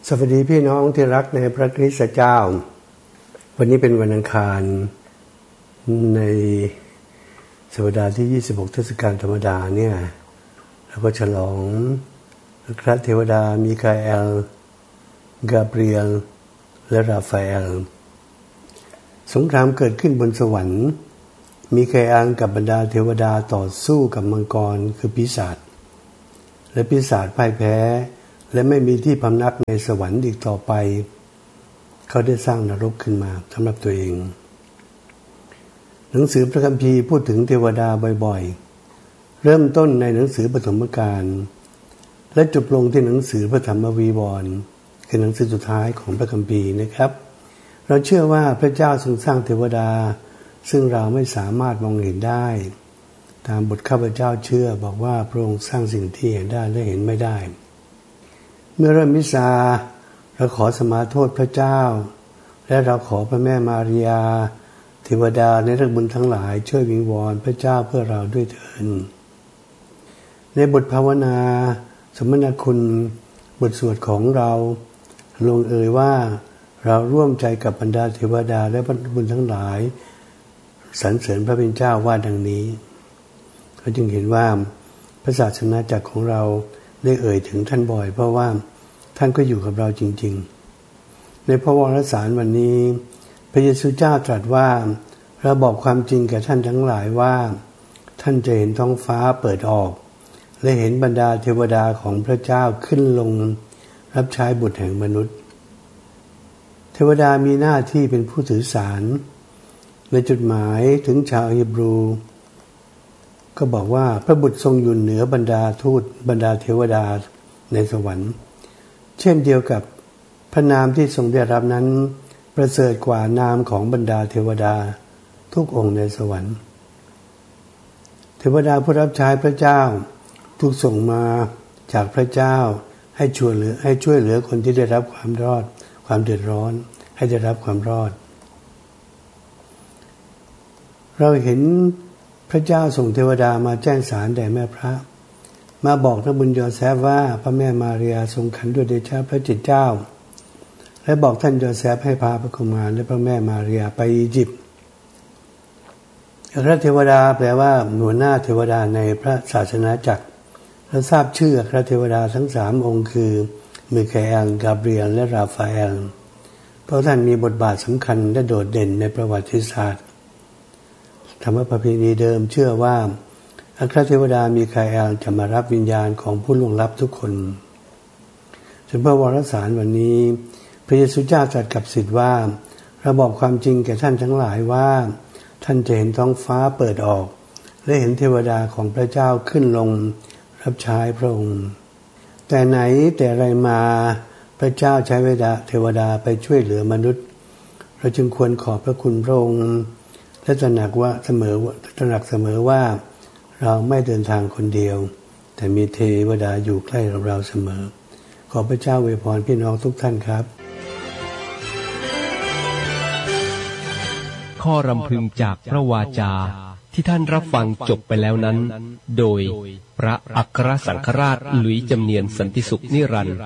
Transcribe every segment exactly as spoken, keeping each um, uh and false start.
สวัสดีพี่น้องที่รักในพระคริสต์เจ้าวันนี้เป็นวันอังคารในสัปดาห์ที่ยี่สิบหกเทศกาลธรรมดาเนี่ยเราก็ฉลองพระเทวดามีคาเอลกาเบรียลและราฟาเอลสงครามเกิดขึ้นบนสวรรค์มีคาเอลกับบรรดาเทวดาต่อสู้กับมังกรคือปีศาจและปีศาจพ่ายแพ้และไม่มีที่พำนักในสวรรค์อีกต่อไปเขาได้สร้างนรกขึ้นมาสำหรับตัวเองหนังสือพระคัมภีร์พูดถึงเทวดาบ่อยๆเริ่มต้นในหนังสือปฐมกาลและจบลงที่หนังสือพระธรรมวีวรณ์คือหนังสือสุดท้ายของพระคัมภีร์นะครับเราเชื่อว่าพระเจ้าทรงสร้างเทวดาซึ่งเราไม่สามารถมองเห็นได้ตามบทข้าพเจ้าเชื่อบอกว่าพระองค์สร้างสิ่งที่เห็นได้และเห็นไม่ได้เมื่อเริ่มมิสซาเราขอสมาโทษพระเจ้าและเราขอพระแม่มารียาเทวดาในนักบุญทั้งหลายช่วยวิงวอนพระเจ้าเพื่อเราด้วยเถิดในบทภาวนาสมณคุณบทสวดของเราลงเอ่ยว่าเราร่วมใจกับบรรดาเทวดาและนักบุญทั้งหลายสรรเสริญพระเป็นเจ้าว่าดังนี้เราจึงเห็นว่าพระศาสนาจักรของเราได้เอ่ยถึงท่านบ่อยเพราะว่าท่านก็อยู่กับเราจริงๆในพระวรสารวันนี้พระเยซูเจ้าตรัสว่าเราบอกความจริงแก่ท่านทั้งหลายว่าท่านจะเห็นท้องฟ้าเปิดออกและเห็นบรรดาเทวดาของพระเจ้าขึ้นลงรับใช้บุตรแห่งมนุษย์เทวดามีหน้าที่เป็นผู้ถือสารในจดหมายถึงชาวฮีบรูก็บอกว่าพระบุตรทรงอยู่เหนือบรรดาทูตบรรดาเทวดาในสวรรค์เช่นเดียวกับพระนามที่ทรงได้รับนั้นประเสริฐกว่านามของบรรดาเทวดาทุกองค์ในสวรรค์เทวดาผู้รับใช้พระเจ้าถูกส่งมาจากพระเจ้าให้ช่วยเหลือให้ช่วยเหลือคนที่ได้รับความรอดความเดือดร้อนให้ได้รับความรอดเราเห็นพระเจ้าส่งเทวดามาแจ้งสารแด่แม่พระมาบอกท่านบุญยอแซฟว่าพระแม่มารียาทรงขันด้วยเดชะพระจิตเจ้าและบอกท่านยอแซฟให้พาพระกุมารและพระแม่มารียาไปอียิปต์อัครเทวดาแปลว่าหัวหน้าเทวดาในพระศาสนาจักรและทราบชื่ออัครเทวดาทั้งสามองค์คือมิคาเอลกาเบรียลและราฟาเอลเพราะท่านมีบทบาทสำคัญและโดดเด่นในประวัติศาสตร์ธรรมประเพณีเดิมเชื่อว่าอัครเทวดามีคาเอลจะมารับวิญญาณของผู้ล่วงลับทุกคนจนพระวรสารวันนี้พระเยซูเจ้าตรัสกับศิษย์ว่าเราบอกความจริงแก่ท่านทั้งหลายว่าท่านจะเห็นท้องฟ้าเปิดออกและเห็นเทวดาของพระเจ้าขึ้นลงรับใช้พระองค์แต่ไหนแต่ไรมาพระเจ้าใช้เวลาเทวดาไปช่วยเหลือมนุษย์เราจึงควรขอบพระคุณพระองค์และตระหนักว่าเสมอตระหนักเสมอว่าเราไม่เดินทางคนเดียวแต่มีเทวดาอยู่ใกล้กับเราเสมอขอพระเจ้าอวยพรพี่น้องทุกท่านครับข้อรำพึงจากพระวาจาที่ท่านรับฟังจบไปแล้วนั้นโดยพระอัครสังฆราชหลุยส์จำเนียนสันติสุขนิรันดร์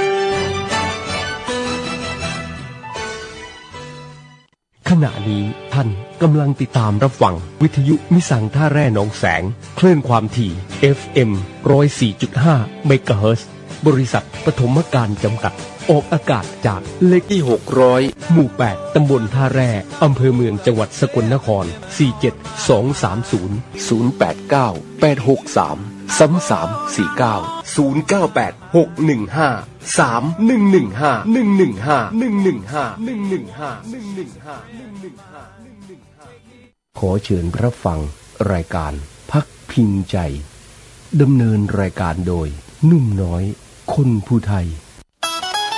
ขณะนี้ท่านกำลังติดตามรับฟังวิทยุมิสังท่าแร่หนองแสงคลื่นความถี่ เอฟ เอ็ม หนึ่งร้อยสี่จุดห้า เมกะเฮิรตซ์บริษัทปฐมการจำกัดออกอากาศจากเลขที่หกร้อยหมู่แปดตำบลท่าแร่อำเภอเมืองจังหวัดสกลนครสี่ เจ็ด สอง สาม ศูนย์ ศูนย์ แปด เก้า แปด หก สาม สาม สาม สี่ เก้า ศูนย์ เก้า แปด หก หนึ่ง ห้า สาม หนึ่ง หนึ่ง ห้า หนึ่ง หนึ่ง ห้า หนึ่ง หนึ่ง ห้า หนึ่ง หนึ่ง ห้า หนึ่ง หนึ่ง ห้า หนึ่ง หนึ่ง ห้า หนึ่ง หนึ่ง ห้าขอเชิญรับฟังรายการพักพิงใจดำเนินรายการโดยนุ่มน้อยคนผู้ไทย